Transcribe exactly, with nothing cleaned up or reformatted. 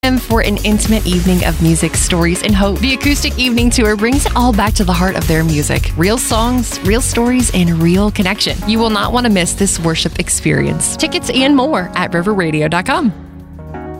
And for an intimate evening of music, stories, and hope. The Acoustic Evening Tour brings it all back to the heart of their music. Real songs, real stories, and real connection. You will not want to miss this worship experience. Tickets and more at river radio dot com.